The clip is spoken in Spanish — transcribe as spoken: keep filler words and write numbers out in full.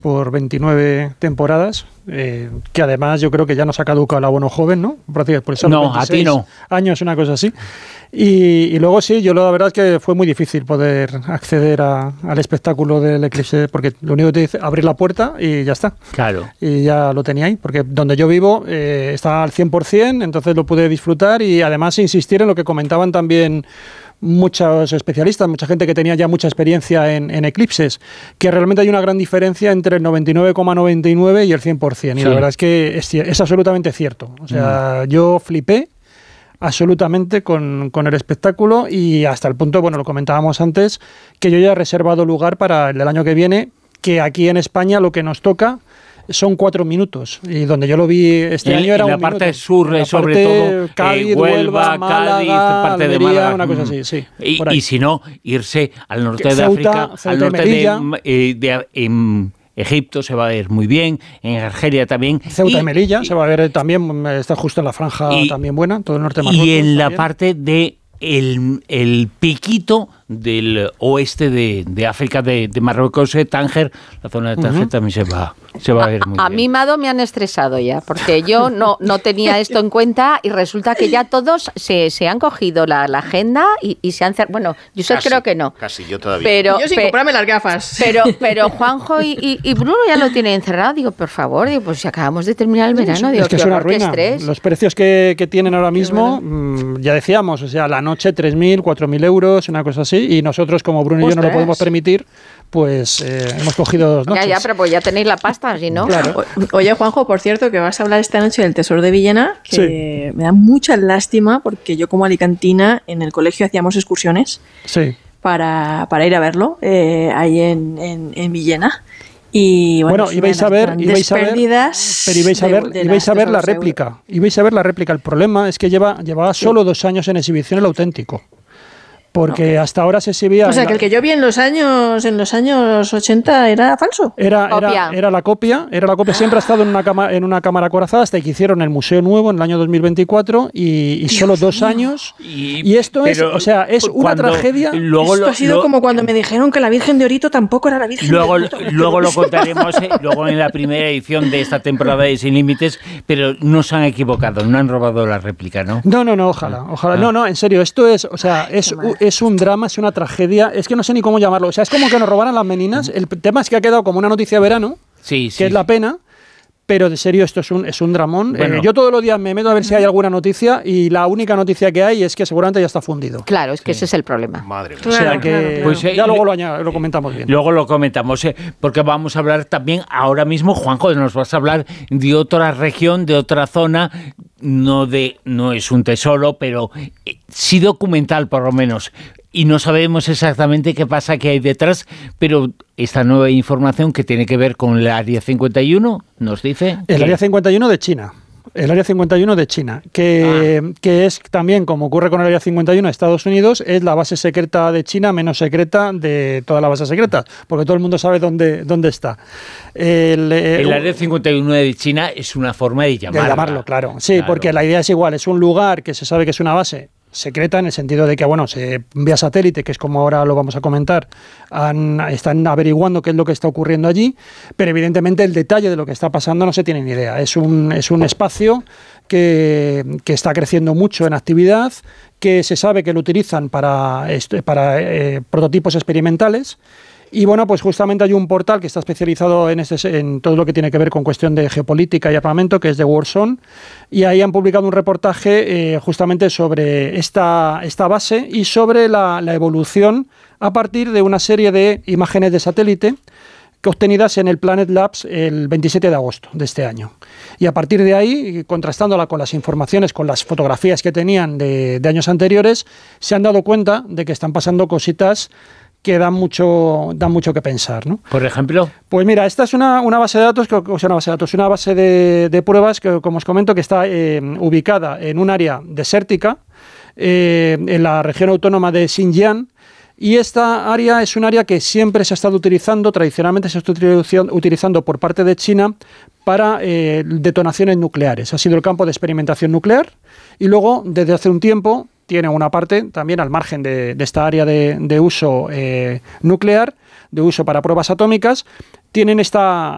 por veintinueve temporadas, eh, que además yo creo que ya nos ha caducado el abono joven, ¿no? Por eso no, a ti no. Años, una cosa así. Y, y luego sí, yo la verdad es que fue muy difícil poder acceder a, al espectáculo del eclipse, porque lo único que te dice es abrir la puerta y ya está. Claro. Y ya lo tenía ahí, porque donde yo vivo eh, está al cien por ciento, entonces lo pude disfrutar y además insistir en lo que comentaban también muchos especialistas, mucha gente que tenía ya mucha experiencia en, en eclipses, que realmente hay una gran diferencia entre el noventa y nueve coma noventa y nueve y el cien por ciento. Y sí. La verdad es que es, es absolutamente cierto. O sea, mm. yo flipé absolutamente con, con el espectáculo y hasta el punto, bueno, lo comentábamos antes, que yo ya he reservado lugar para el del año que viene, que aquí en España lo que nos toca son cuatro minutos, y donde yo lo vi este en, año era en la un parte minuto. sur, la sobre parte todo Cádiz, eh, Huelva, Málaga, Cádiz, parte Almería, de Málaga, una cosa así, sí. Y, y si no, irse al norte que de Ceuta, África, Ceuta al norte Melilla, de, eh, de en Egipto se va a ver muy bien, en Argelia también. Ceuta y, y Melilla y, se va a ver también, está justo en la franja y, también buena, todo el norte de Marruecos. Y en la también. parte de el, el piquito del oeste de, de África, de, de Marruecos, de Tánger, la zona de Tánger uh-huh. también se va, se va a ver muy a, bien. A mí, Mado, me han estresado ya, porque yo no, no tenía esto en cuenta y resulta que ya todos se, se han cogido la, la agenda y, y se han cerrado. Bueno, yo sé, creo que no. Casi, yo todavía. Pero, yo sin pe, comprarme las gafas. Pero, pero Juanjo y, y, y Bruno ya lo tienen encerrado. Digo, por favor, digo, pues si acabamos de terminar el verano, digo, es que es una ruina. Los precios que, que tienen ahora mismo, bueno. mmm, ya decíamos, o sea, la noche tres mil, cuatro mil euros, una cosa así, y nosotros como Bruno y yo no lo podemos permitir, pues eh, hemos cogido dos noches. Ya, ya, pero pues ya tenéis la pasta, si no. Claro. O, oye, Juanjo, por cierto, que vas a hablar esta noche del Tesoro de Villena, que sí. me da mucha lástima, porque yo como alicantina en el colegio hacíamos excursiones sí. para, para ir a verlo, eh, ahí en, en, en Villena. Y bueno, bueno ibais a ver, ibais a ver, pero ibais a ver, de, de ibais a ver la réplica, ibais a ver la réplica. El problema es que lleva, llevaba sí. solo dos años en exhibición el auténtico. Porque okay. hasta ahora se exhibía... O sea, que el que yo vi en los años en los años ochenta era falso. Era, era, era la copia, era la copia. Siempre ha estado en una, cama, en una cámara acorazada hasta que hicieron el Museo Nuevo en el año dos mil veinticuatro y, y solo dos mío. años. Y, y esto es, o sea, es una tragedia. Luego esto lo, ha sido lo, como cuando me dijeron que la Virgen de Orito tampoco era la Virgen luego, de Orito. Luego lo contaremos eh, luego en la primera edición de esta temporada de Sin Límites, pero no se han equivocado, no han robado la réplica, ¿no? No, no, no, ojalá, ojalá. Ah. No, no, en serio, esto es, o sea, Ay, es, es un drama, es una tragedia, es que no sé ni cómo llamarlo, o sea, es como que nos robaran las meninas. El tema es que ha quedado como una noticia de verano, sí, que sí, es la pena, pero de serio esto es un, es un dramón. Bueno. Eh, yo todos los días me meto a ver si hay alguna noticia y la única noticia que hay es que seguramente ya está fundido. Claro, es que sí. ese es el problema. Madre mía. O sea que claro, claro. Pues, eh, ya luego lo, añad- lo comentamos bien. Luego lo comentamos, eh, porque vamos a hablar también ahora mismo, Juanjo, nos vas a hablar de otra región, de otra zona, no de no es un tesoro, pero eh, sí documental por lo menos. Y no sabemos exactamente qué pasa, qué hay detrás, pero esta nueva información que tiene que ver con el Área cincuenta y uno, nos dice... El que... Área cincuenta y uno de China. El Área cincuenta y uno de China, que, ah. que es también, como ocurre con el Área cincuenta y uno de Estados Unidos, es la base secreta de China menos secreta de todas las bases secretas, porque todo el mundo sabe dónde, dónde está. El, el uh, Área cincuenta y uno de China es una forma de llamarlo. De llamarlo, claro. Sí, claro. Porque la idea es igual, es un lugar que se sabe que es una base secreta en el sentido de que, bueno, se vía satélite, que es como ahora lo vamos a comentar, han, están averiguando qué es lo que está ocurriendo allí, pero evidentemente el detalle de lo que está pasando no se tiene ni idea. Es un, es un espacio que, que está creciendo mucho en actividad, que se sabe que lo utilizan para, para eh, prototipos experimentales. Y bueno, pues justamente hay un portal que está especializado en, este, en todo lo que tiene que ver con cuestión de geopolítica y armamento, que es de Warzone, y ahí han publicado un reportaje eh, justamente sobre esta, esta base y sobre la, la evolución a partir de una serie de imágenes de satélite que obtenidas en el Planet Labs el veintisiete de agosto de este año. Y a partir de ahí, contrastándola con las informaciones, con las fotografías que tenían de, de años anteriores, se han dado cuenta de que están pasando cositas que dan mucho, dan mucho que pensar, ¿no? Por ejemplo. Pues mira, esta es una, una base de datos, que, o sea, una base de datos, una base de, de pruebas que, como os comento, que está eh, ubicada en un área desértica, eh, en la región autónoma de Xinjiang, y esta área es un área que siempre se ha estado utilizando, tradicionalmente se está utilizando por parte de China para eh, detonaciones nucleares. Ha sido el campo de experimentación nuclear y luego, desde hace un tiempo, tiene una parte también al margen de, de esta área de, de uso eh, nuclear, de uso para pruebas atómicas, tienen esta,